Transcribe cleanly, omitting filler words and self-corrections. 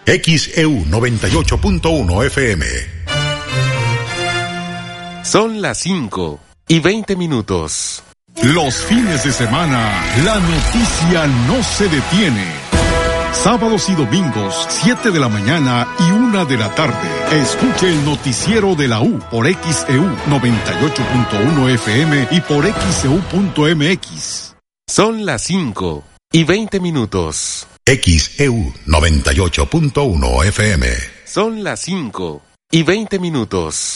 XEU 98.1 FM. Son las 5:20. Los fines de semana, la noticia no se detiene. Sábados y domingos, 7 de la mañana y 1 de la tarde. Escuche el noticiero de la U por XEU 98.1 FM y por XEU.mx. Son las 5:20. XEU 98.1 FM. Son las 5:20.